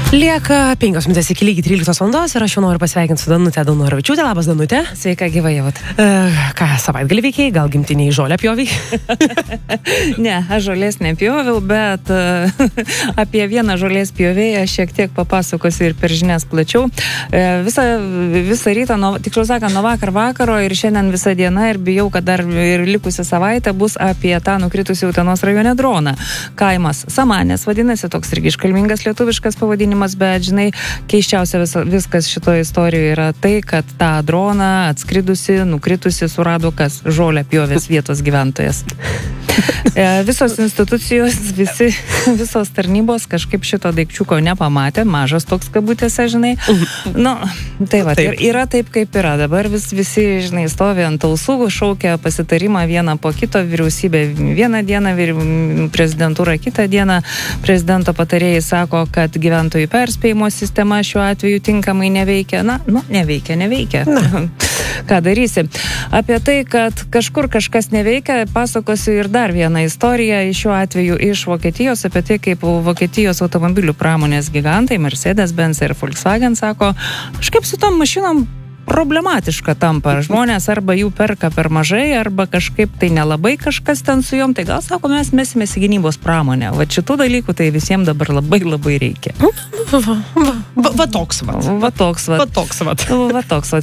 Lieka 5 minutės iki lygiai 13 valandos ir aš jau noriu pasveikinti su Danute Daunoravičiūtė. Labas, Danute. Sveika, gyva Ievut. Ką, savaitgalį veikiai, gal gimtiniai žolę pjoviai? Ne, aš žolės nepjoviau, bet apie vieną žolės pjovėją šiek tiek papasakosiu ir per žinias plačiau. Visą rytą, tiksliau sakant, nuo vakaro ir šiandien visą dieną ir bijau, kad dar ir likusi savaitę bus apie tą nukritusį Utenos rajone droną. Kaimas Samanės vadinasi, toks irgi iškalmingas lietuviškas pavadinimas. Bet, žinai, keiščiausia viskas šitoje istorijoje yra tai, kad tą droną atskridusi, nukritusi surado kas žolę pjovės vietos gyventojas. Visos institucijos, visos tarnybos kažkaip šito daikčiuko nepamatė, mažas toks kabutėse, žinai. Nu, tai va, yra taip, kaip yra. Dabar visi, žinai, stovi ant ausų, šaukia pasitarimą vieną po kito, vyriausybė vieną dieną, prezidentūra kitą dieną, prezidento patarėjai sako, kad gyventojų perspėjimo sistema šiuo atveju tinkamai neveikia. Neveikia. Ką darysi? Apie tai, kad kažkur kažkas neveikia, pasakosiu ir dar vieną istoriją, šiuo atveju iš Vokietijos, apie tai, kaip Vokietijos automobilių pramonės gigantai, Mercedes-Benz ir Volkswagen sako, kažkaip su tom mašinom problematiška tampa. Žmonės arba jų perka per mažai, arba kažkaip tai nelabai kažkas ten su jom, tai gal sako, mes mesimės į gynybos pramonę. Va šitų dalykų tai visiems dabar labai reikia. Va toks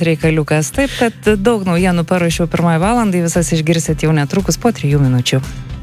reikaliukas. Taip, kad daug naujienų paruošiau 1 valandai, visas išgirsit jau netrukus po 3 minučių.